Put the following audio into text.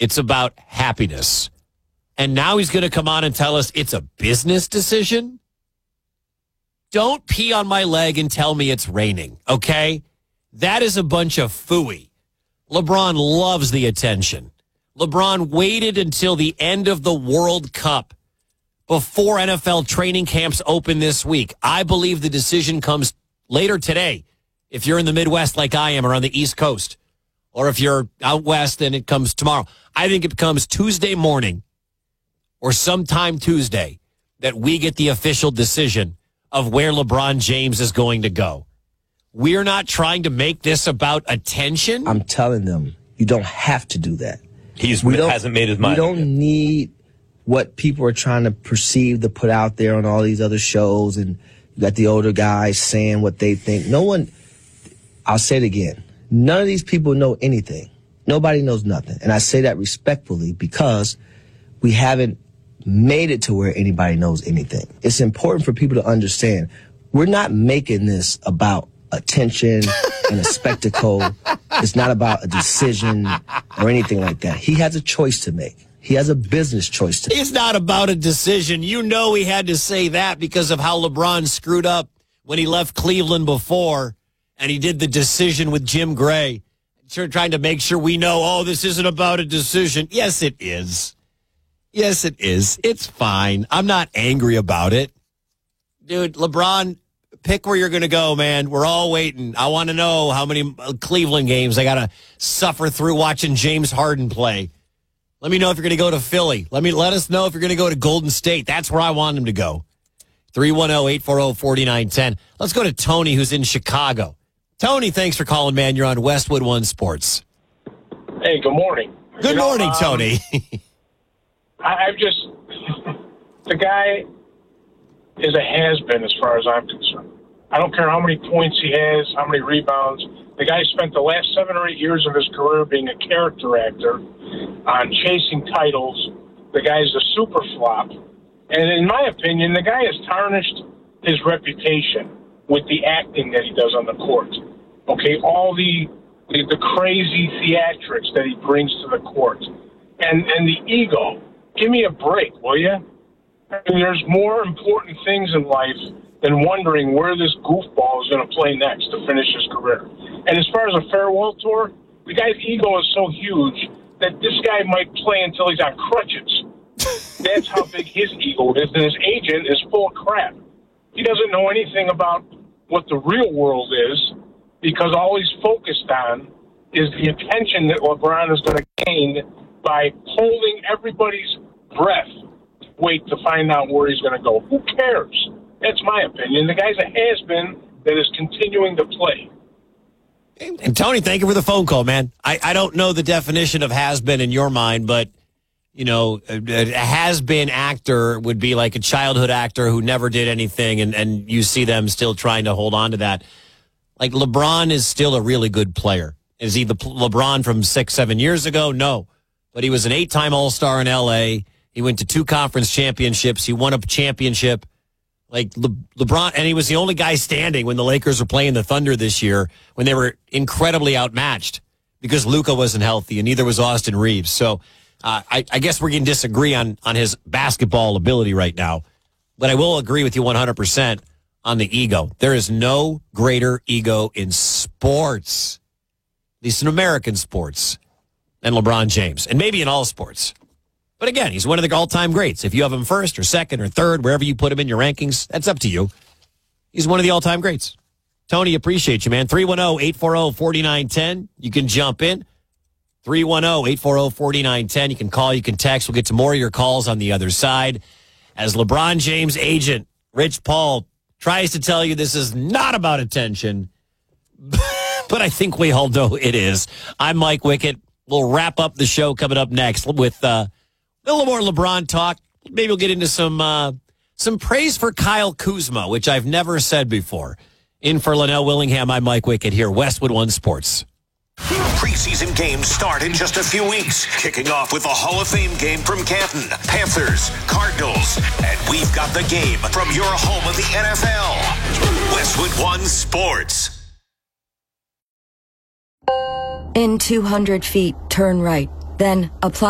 It's about happiness. And now he's going to come on and tell us it's a business decision? Don't pee on my leg and tell me it's raining, okay? That is a bunch of phooey. LeBron loves the attention. LeBron waited until the end of the World Cup before NFL training camps open this week. I believe the decision comes later today if you're in the Midwest like I am or on the East Coast. Or if you're out west, then it comes tomorrow. I think it comes Tuesday morning or sometime Tuesday that we get the official decision of where LeBron James is going to go. We're not trying to make this about attention. I'm telling them, you don't have to do that. Hasn't made his mind. We don't need what people are trying to perceive to put out there on all these other shows, and you got the older guys saying what they think. No one, I'll say it again, none of these people know anything. Nobody knows nothing. And I say that respectfully because we haven't made it to where anybody knows anything. It's important for people to understand we're not making this about attention and a spectacle. It's not about a decision or anything like that. He has a choice to make. He has a business choice to make. It's not about a decision. You know he had to say that because of how LeBron screwed up when he left Cleveland before and he did the decision with Jim Gray. Trying to make sure we know, this isn't about a decision. Yes, it is. Yes, it is. It's fine. I'm not angry about it. Dude, LeBron, pick where you're going to go, man. We're all waiting. I want to know how many Cleveland games I got to suffer through watching James Harden play. Let me know if you're going to go to Philly. Let us know if you're going to go to Golden State. That's where I want him to go. 310-840-4910. Let's go to Tony, who's in Chicago. Tony, thanks for calling, man. You're on Westwood One Sports. Hey, good morning. Good morning, Tony. I've just, the guy is a has-been as far as I'm concerned. I don't care how many points he has, how many rebounds. The guy spent the last 7 or 8 years of his career being a character actor on chasing titles. The guy's a super flop. And in my opinion, the guy has tarnished his reputation with the acting that he does on the court. Okay, all the crazy theatrics that he brings to the court. And the ego. Give me a break, will you? I mean, there's more important things in life than wondering where this goofball is going to play next to finish his career. And as far as a farewell tour, the guy's ego is so huge that this guy might play until he's on crutches. That's how big his ego is, and his agent is full of crap. He doesn't know anything about what the real world is because all he's focused on is the attention that LeBron is going to gain by holding everybody's breath to wait to find out where he's going to go. Who cares? That's my opinion. The guy's a has-been that is continuing to play. And Tony, thank you for the phone call, man. I don't know the definition of has-been in your mind, but, you know, a has-been actor would be like a childhood actor who never did anything, and you see them still trying to hold on to that. Like, LeBron is still a really good player. Is he the LeBron from 6-7 years ago? No. But he was an 8-time All-Star in L.A. He went to 2 conference championships. He won a championship. Like LeBron, and he was the only guy standing when the Lakers were playing the Thunder this year when they were incredibly outmatched because Luka wasn't healthy and neither was Austin Reeves. So I guess we're going to disagree on his basketball ability right now. But I will agree with you 100% on the ego. There is no greater ego in sports, at least in American sports, than LeBron James, and maybe in all sports. But again, he's one of the all-time greats. If you have him first or second or third, wherever you put him in your rankings, that's up to you. He's one of the all-time greats. Tony, appreciate you, man. 310-840-4910. You can jump in. 310-840-4910. You can call, you can text. We'll get to more of your calls on the other side. As LeBron James' agent, Rich Paul, tries to tell you this is not about attention, but I think we all know it is. I'm Mike Wickett. We'll wrap up the show coming up next with a little more LeBron talk. Maybe we'll get into some praise for Kyle Kuzma, which I've never said before. In for Linnell Willingham, I'm Mike Wickett here, Westwood One Sports. Preseason games start in just a few weeks, kicking off with the Hall of Fame game from Canton, Panthers, Cardinals, and we've got the game from your home of the NFL, Westwood One Sports. In 200 feet, turn right, then apply.